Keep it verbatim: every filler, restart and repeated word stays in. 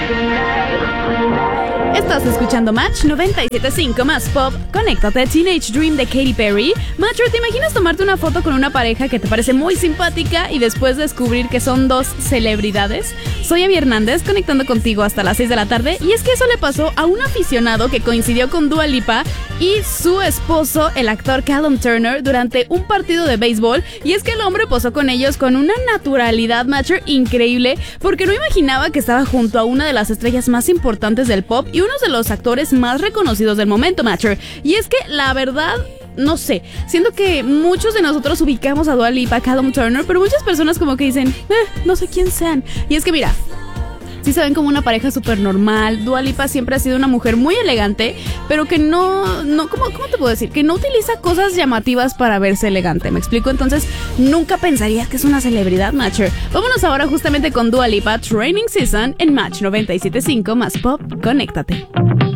Estás escuchando Match noventa y siete punto cinco más pop. Conéctate. Teenage Dream de Katy Perry. Matcher, ¿te imaginas tomarte una foto con una pareja que te parece muy simpática y después descubrir que son dos celebridades? Soy Abby Hernández, conectando contigo hasta las seis de la tarde. Y es que eso le pasó a un aficionado que coincidió con Dua Lipa y su esposo, el actor Callum Turner, durante un partido de béisbol. Y es que el hombre posó con ellos con una naturalidad, Matcher, increíble, porque no imaginaba que estaba junto a una de las estrellas más importantes del pop y uno de los actores más reconocidos del momento, Matcher. Y es que la verdad, no sé, siento que muchos de nosotros ubicamos a Dua Lipa, a Callum Turner, pero muchas personas como que dicen, eh, no sé quién sean. Y es que mira, sí se ven como una pareja súper normal. Dua Lipa siempre ha sido una mujer muy elegante, pero que no, no ¿cómo, ¿cómo te puedo decir? Que no utiliza cosas llamativas para verse elegante, ¿me explico? Entonces, nunca pensarías que es una celebridad, Matcher. Vámonos ahora justamente con Dua Lipa, Training Season, en Match noventa y siete punto cinco más pop. Conéctate.